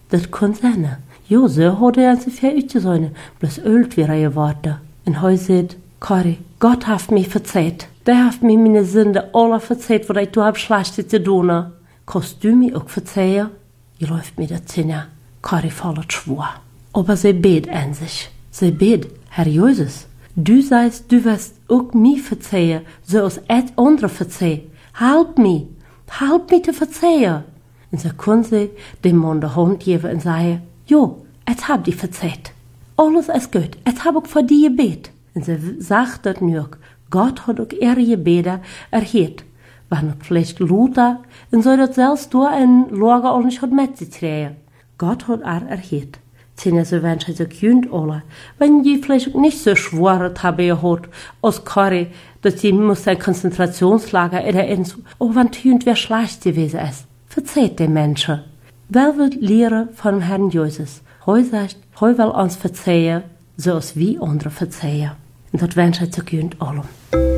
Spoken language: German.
Dat kon zijn. Jo, zo had hij ze ver uitgezogen, bloß ölt weer geworden. En hij zei, Corrie, Gott heeft mij verzeiht. Der heeft mij meine Sünde alle verzeiht, wat ik du hab schlecht zu tun. Kannst du mir auch verzeihen? Je läuft mir der Zinner. Corrie fallet schwor. Aber sie bet an sich. Sie bet, Herr Jesus, du sagst, du wirst auch mir verzeihen, so als et andere verzeihen. Help me zu verzeihen. Und so kon sie dem Mann die Hand geben und sagen, jo, et hab die verzeiht. Alles ist gut, et hab auch für die gebet. Und sie sagt das nur, Gott hat auch ihre Gebete erhört. Wenn es vielleicht Luther, und so das selbst du in Lager auch nicht hat mitzuträgen. Gott hat erhört. Sind so Menschen so kühnt alle. Wenn die vielleicht nicht so schwore haben gehabt, als Corrie, dass sie muss ein Konzentrationslager in der Insel, auch wenn kühnt wer schlecht gewesen ist. Verzeiht den Menschen. Wer wird lehren von dem Herrn Jesus? Heu sagt, heu will uns verzeihen, so als wie andere verzeihen. Und das wünsche ich so kühnt allem.